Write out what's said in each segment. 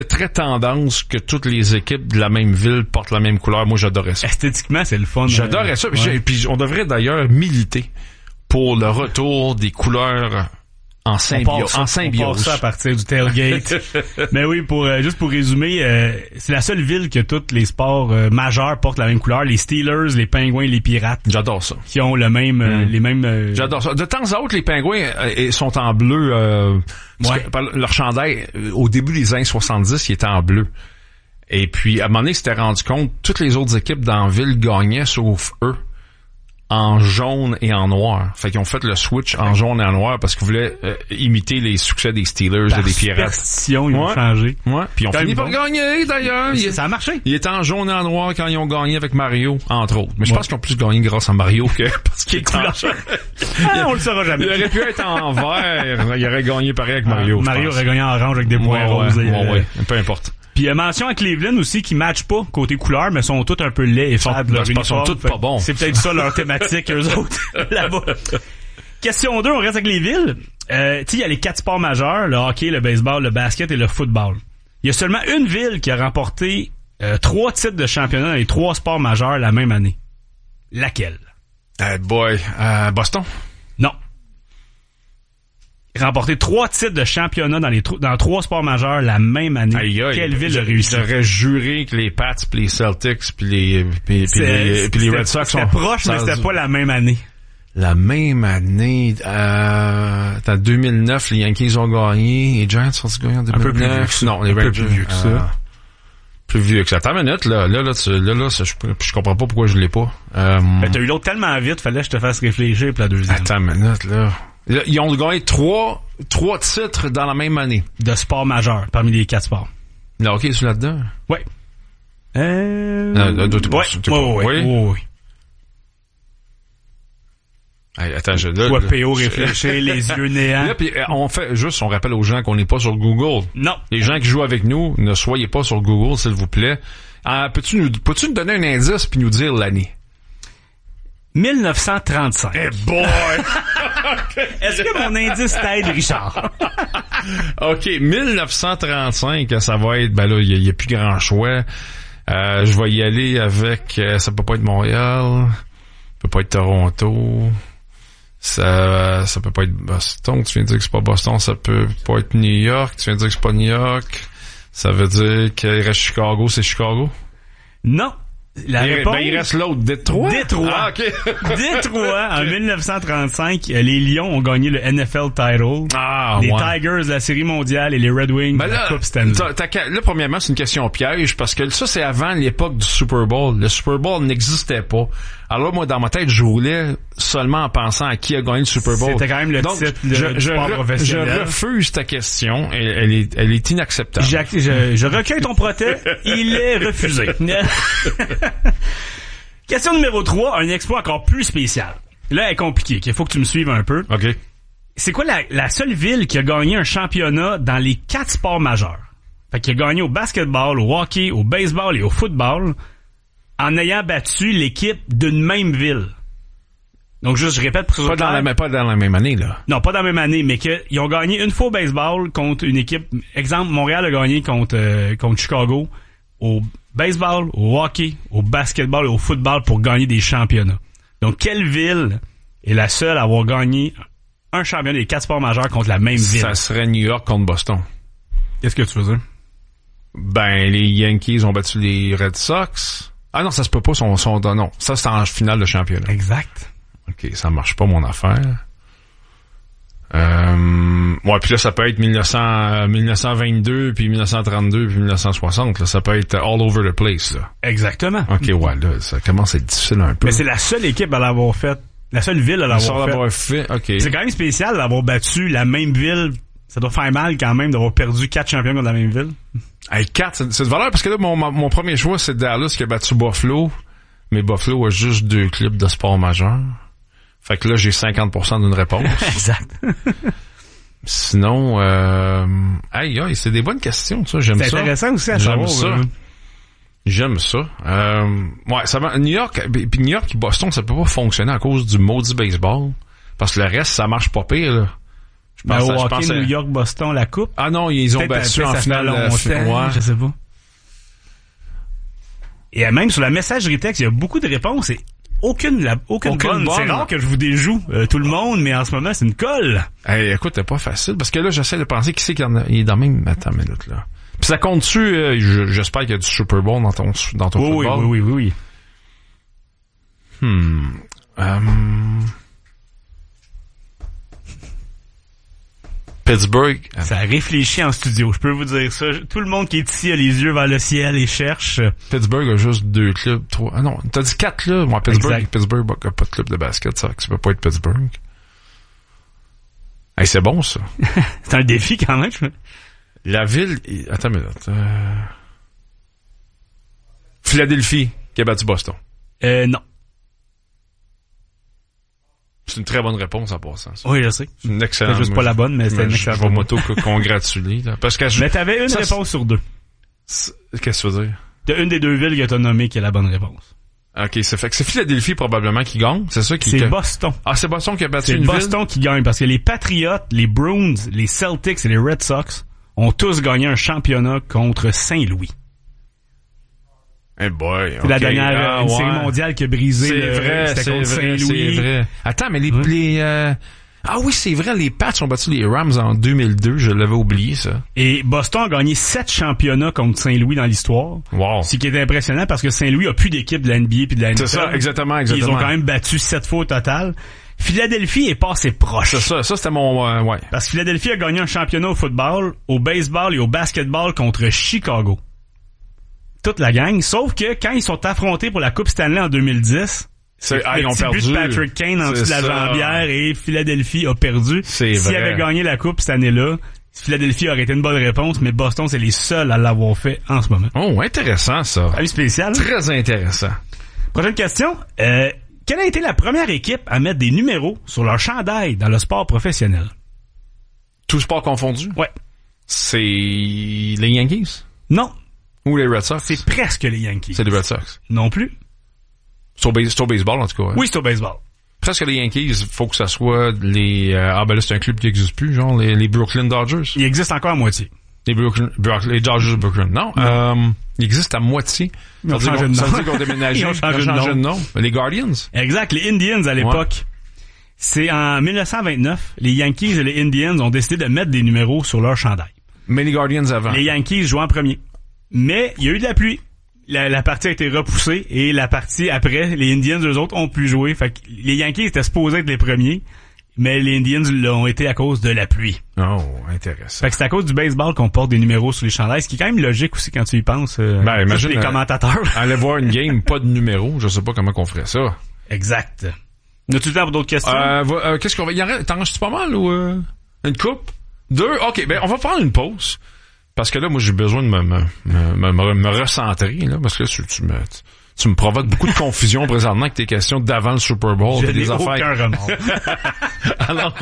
très tendance que toutes les équipes de la même ville portent la même couleur. Moi, j'adorais ça. Esthétiquement, c'est le fun. J'adorais ça. Ouais. Puis on devrait d'ailleurs militer pour le retour des couleurs en symbiose. On part ça à partir du tailgate. Mais oui, juste pour résumer, c'est la seule ville que tous les sports majeurs portent la même couleur. Les Steelers, les Pingouins, les Pirates. J'adore ça. Qui ont le même, les mêmes. J'adore ça. De temps à autre, les Pingouins sont en bleu. Leur chandail, au début des années 70, il était en bleu. Et puis, à un moment donné, ils s'étaient rendu compte, toutes les autres équipes dans la ville gagnaient, sauf eux, en jaune et en noir. Fait qu'ils ont fait le switch en jaune et en noir parce qu'ils voulaient imiter les succès des Steelers et des Pirates. Par superstition, ils ont changé. Ouais. Puis ils ont fini par gagner, d'ailleurs. Ça a marché. Ils étaient en jaune et en noir quand ils ont gagné avec Mario, entre autres. Mais je pense qu'ils ont plus gagné grâce à Mario que parce qu'il est couleur. On le saura jamais. Il aurait pu être en vert. Il aurait gagné pareil avec Mario. Mario aurait gagné en orange avec des points roses. Ouais. Peu importe. Puis mention à Cleveland aussi qui matchent pas côté couleur, mais sont tous un peu laids et fades. Ils sont tous pas bons. C'est peut-être ça leur thématique, eux autres, là-bas. Question 2, on reste avec les villes. Tu sais, il y a les 4 sports majeurs, le hockey, le baseball, le basket et le football. Il y a seulement une ville qui a remporté 3 titres de championnat dans les 3 sports majeurs la même année. Laquelle? Boston? Non. Remporté 3 titres de championnat dans 3 sports majeurs la même année. Aïe. Quelle ville a réussi? J'aurais juré que les Pats, puis les Celtics, puis les Red Sox sont... C'était proche, mais c'était pas la même année. La même année, en 2009, les Yankees ont gagné, les Giants ont gagné en 2009. Un peu plus vieux que ça. Non, les Rangers. Plus vieux que ça. Plus vieux que ça. Attends une minute, là, je comprends pas pourquoi je l'ai pas. Mais t'as eu l'autre tellement vite, fallait que je te fasse réfléchir pour la deuxième. Attends une minute, là. Ils ont gagné 3 titres dans la même année. De sport majeur, parmi les 4 sports. Le hockey est là-dedans? Oui. Oui. Hey, attends, PO réfléchir, les yeux néants. Là, puis on rappelle aux gens qu'on n'est pas sur Google. Non. Les gens qui jouent avec nous, ne soyez pas sur Google, s'il vous plaît. Peux-tu nous donner un indice puis nous dire l'année? 1935. Eh boy! Est-ce que mon indice t'aide, Richard? OK, 1935, ça va être... Ben là, il y a plus grand choix. Je vais y aller avec... ça peut pas être Montréal. Ça peut pas être Toronto. Ça peut pas être Boston. Tu viens de dire que c'est pas Boston. Ça peut pas être New York. Tu viens de dire que c'est pas New York. Ça veut dire qu'il reste Chicago. C'est Chicago? Non. La réponse... il reste l'autre, Détroit. Ah, OK. Détroit, en 1935, les Lions ont gagné le NFL title. Les Tigers, la Série mondiale et les Red Wings, la Coupe Stanley. Là, premièrement, c'est une question piège parce que ça, c'est avant l'époque du Super Bowl. Le Super Bowl n'existait pas. Alors moi, dans ma tête, je roulais seulement en pensant à qui a gagné le Super Bowl. C'était quand même le titre du sport professionnel. Je refuse ta question. Elle est inacceptable. Je recueille ton protest. Il est refusé. Question numéro 3, un exploit encore plus spécial. Là, elle est compliquée. Il faut que tu me suives un peu. OK. C'est quoi la seule ville qui a gagné un championnat dans les 4 sports majeurs? Fait qu'il a gagné au basketball, au hockey, au baseball et au football en ayant battu l'équipe d'une même ville. Donc juste, je répète pour que ce soit clair. Pas dans la même année, là. Non, pas dans la même année, mais qu'ils ont gagné une fois au baseball contre une équipe. Exemple, Montréal a gagné contre Chicago au baseball, au hockey, au basketball et au football pour gagner des championnats. Donc, quelle ville est la seule à avoir gagné un championnat des 4 sports majeurs contre la même ville? Ça serait New York contre Boston. Qu'est-ce que tu veux dire? Ben, les Yankees ont battu les Red Sox. Ah non, ça se peut pas, non. Ça, c'est en finale de championnat. Exact. OK, ça marche pas, mon affaire. Ouais, puis là, ça peut être 1922, puis 1932, puis 1960. Là, ça peut être all over the place, là. Exactement. OK, ouais, là, ça commence à être difficile un peu. Mais c'est la seule équipe à l'avoir fait. La seule ville à l'avoir fait. OK. C'est quand même spécial d'avoir battu la même ville. Ça doit faire mal quand même d'avoir perdu 4 champions contre la même ville. Hey, 4, c'est de valeur parce que là, mon premier choix, c'est Dallas qui a battu Buffalo. Mais Buffalo a juste 2 clubs de sport majeur. Fait que là, j'ai 50% d'une réponse. Exact. Sinon, c'est des bonnes questions, ça. J'aime ça. C'est intéressant aussi à savoir. J'aime ça. Ouais, ça va. New York et Boston, ça peut pas fonctionner à cause du maudit baseball. Parce que le reste, ça marche pas pire, là. Au hockey, New York, Boston, la coupe. Ah non, ils ont battu en finale. Je sais pas. Et même sur la messagerie texte, il y a beaucoup de réponses et aucune bonne. C'est rare que je vous déjoue tout le monde, mais en ce moment, c'est une colle. Hey, écoute, c'est pas facile, parce que là, j'essaie de penser qui c'est qui il est dans même... Attends une minute, là. Puis ça compte-tu, j'espère qu'il y a du Super Bowl dans ton football? Oui. Pittsburgh. Ça réfléchit en studio, je peux vous dire ça. Tout le monde qui est ici a les yeux vers le ciel et cherche. Pittsburgh a juste 2 clubs, 3. Ah non, t'as dit 4 clubs. Moi, Pittsburgh a pas de club de basket, ça peut pas être Pittsburgh. Hey, c'est bon, ça. C'est un défi quand même. La ville... Attends une minute. Philadelphie, qui a battu Boston. Non. C'est une très bonne réponse en passant. Ça. Oui, je sais. C'est une excellente. C'est juste pas la bonne, mais c'est une excellente. Je vais m'auto-congratuler. Parce que mais t'avais une réponse sur 2. Qu'est-ce que tu veux dire? T'as une des 2 villes que t'as nommées qui est la bonne réponse. OK, c'est fait que c'est Philadelphie probablement qui gagne. C'est ça qui... C'est Boston. Ah, c'est Boston qui a battu une ville? C'est Boston qui gagne parce que les Patriots, les Bruins, les Celtics et les Red Sox ont tous gagné un championnat contre Saint-Louis. Eh boy, c'est la dernière série mondiale qui a brisé. C'est vrai. Attends, mais ah oui, c'est vrai, les Pats ont battu les Rams en 2002, je l'avais oublié ça. Et Boston a gagné 7 championnats contre Saint-Louis dans l'histoire. Wow. Ce qui est impressionnant parce que Saint-Louis a plus d'équipe de la NBA puis de la NFL. C'est ça, exactement. Ils ont quand même battu 7 fois au total. Philadelphie est passé proche. C'est ça c'était mon... ouais. Parce que Philadelphie a gagné un championnat au football, au baseball et au basketball contre Chicago. Toute la gang, sauf que quand ils sont affrontés pour la Coupe Stanley en 2010, ils ont perdu. But de Patrick Kane en dessous de la jambière et Philadelphie a perdu. S'il avait gagné la Coupe cette année-là, Philadelphie aurait été une bonne réponse, mais Boston, c'est les seuls à l'avoir fait en ce moment. Oh, intéressant ça. Avis spécial. Très intéressant. Prochaine question. Quelle a été la première équipe à mettre des numéros sur leur chandail dans le sport professionnel? Tout sport confondu? Ouais. C'est les Yankees? Non. Ou les Red Sox? C'est presque les Yankees. C'est les Red Sox? Non plus. C'est au baseball, en tout cas. Hein? Oui, c'est au baseball. Presque les Yankees, faut que ça soit les... là, c'est un club qui n'existe plus, genre les Brooklyn Dodgers. Il existe encore à moitié. Les Dodgers de Brooklyn. Non, il existe à moitié. Ils ont changé de nom. Ça veut dire qu'on déménagé. Ils ont changé de nom. Les Guardians. Exact, les Indians à l'époque. Ouais. C'est en 1929, les Yankees et les Indians ont décidé de mettre des numéros sur leur chandail. Mais les Guardians avant. Les Yankees jouaient en premier. Mais il y a eu de la pluie. La partie a été repoussée et la partie après, les Indians, eux autres, ont pu jouer. Fait que les Yankees étaient supposés être les premiers, mais les Indians l'ont été à cause de la pluie. Oh, intéressant. Fait que c'est à cause du baseball qu'on porte des numéros sur les chandails, ce qui est quand même logique aussi quand tu y penses. Imagine les commentateurs. Aller voir une game, pas de numéro, je sais pas comment qu'on ferait ça. Exact. As-tu le temps pour d'autres questions? Qu'est-ce qu'on va... T'en restes pas mal ou une coupe? 2? OK, on va prendre une pause. Parce que là, moi, j'ai besoin de me recentrer, là, parce que là, tu me provoques beaucoup de confusion présentement avec tes questions d'avant le Super Bowl. Je n'ai aucun remords. Alors,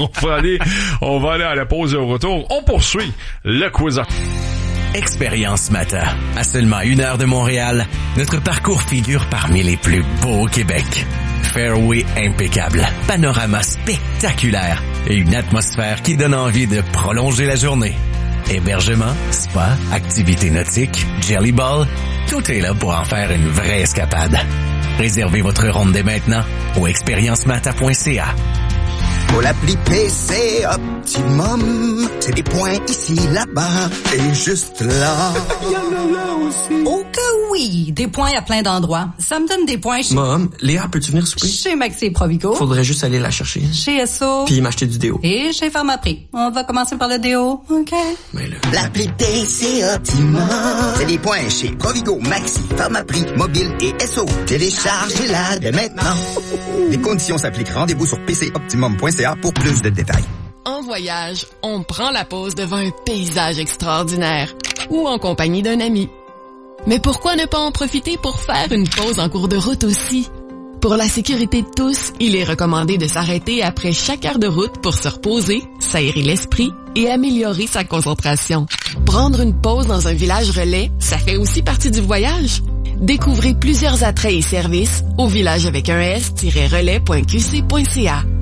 on va aller à la pause et au retour. On poursuit le quiz. Expérience Matin. À seulement 1 heure de Montréal, notre parcours figure parmi les plus beaux au Québec. Fairway impeccable, panorama spectaculaire et une atmosphère qui donne envie de prolonger la journée. Hébergement, spa, activités nautiques, Jelly Ball, tout est là pour en faire une vraie escapade. Réservez votre ronde dès maintenant au expériencemata.ca. Pour l'appli PC Optimum, c'est des points ici, là-bas et juste là. Il y en a là aussi. Oh que oui, des points à plein d'endroits. Ça me donne des points chez... Mom, Léa, peux-tu venir souper? Chez Maxi et Provigo. Faudrait juste aller la chercher. Chez Esso. Puis m'acheter du déo. Et chez Pharmaprix. On va commencer par le déo, OK? Mais là... L'appli PC Optimum, c'est des points chez Provigo, Maxi, Pharmaprix, Mobile et Esso. Téléchargez-la dès maintenant. Les conditions s'appliquent. Rendez-vous sur pcoptimum.ca pour plus de détails. En voyage, on prend la pause devant un paysage extraordinaire ou en compagnie d'un ami. Mais pourquoi ne pas en profiter pour faire une pause en cours de route aussi? Pour la sécurité de tous, il est recommandé de s'arrêter après chaque heure de route pour se reposer, s'aérer l'esprit et améliorer sa concentration. Prendre une pause dans un village relais, ça fait aussi partie du voyage. Découvrez plusieurs attraits et services au village avec un s-relais.qc.ca.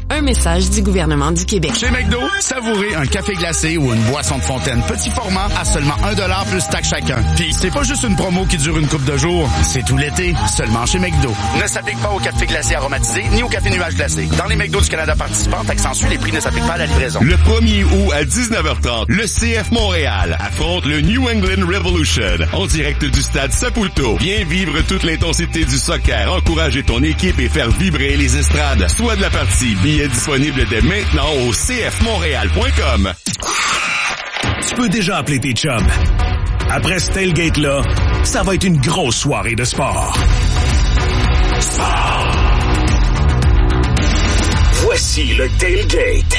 Un message du gouvernement du Québec. Chez McDo, savourez un café glacé ou une boisson de fontaine petit format à seulement 1$ plus taxe chacun. Puis c'est pas juste une promo qui dure une couple de jours, c'est tout l'été, seulement chez McDo. Ne s'applique pas au café glacé aromatisé ni au café nuage glacé. Dans les McDo du Canada participants, taxe en Suisse, les prix ne s'appliquent pas à la livraison. Le 1er août à 19h30, le CF Montréal affronte le New England Revolution en direct du stade Saputo. Viens vivre toute l'intensité du soccer, encourager ton équipe et faire vibrer les estrades. Soit de la partie, billets disponibles dès maintenant au cfmontréal.com. Tu peux déjà appeler tes chums. Après ce tailgate-là, ça va être une grosse soirée de sport. Voici le tailgate.